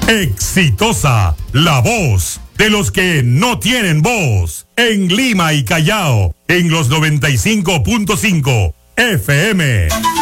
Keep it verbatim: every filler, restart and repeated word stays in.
Exitosa, la voz de los que no tienen voz. En Lima y Callao, en los noventa y cinco punto cinco F M.